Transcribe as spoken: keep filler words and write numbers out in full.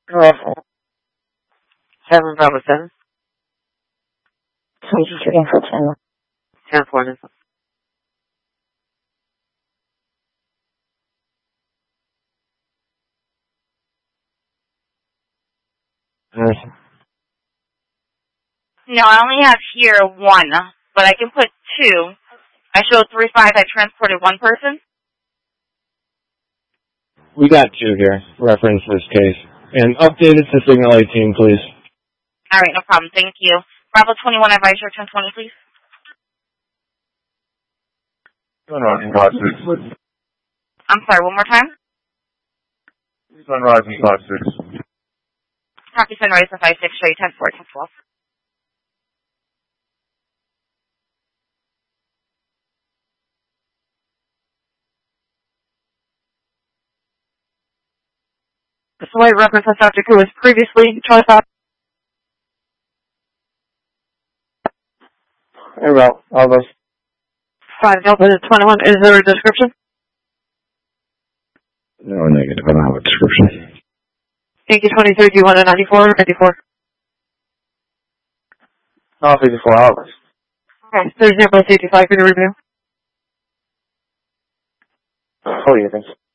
Russell. Seven Bravo seven. Twenty-two Info Channel. Ten four Info. Anderson. No, I only have here one, but I can put two. I showed three five. I transported one person. We got two here. Reference this case. And update it to Signal eighteen, please. All right, no problem. Thank you. Bravo twenty-one, advise your ten twenty, please. Sunrise five six. I'm sorry, one more time? Sunrise and five six. Copy Sunrise and five six, show you ten four, ten twelve. The flight reference on subject who was previously Charlie Pop. Hey, well, all those. five Delta twenty-one, is there a description? No, negative. I don't have a description. Yankee twenty-three, do you want a ninety-four or ninety-four? No, fifty-four hours. Okay, there's nearby eighty-five for the review. Oh, yeah, thanks.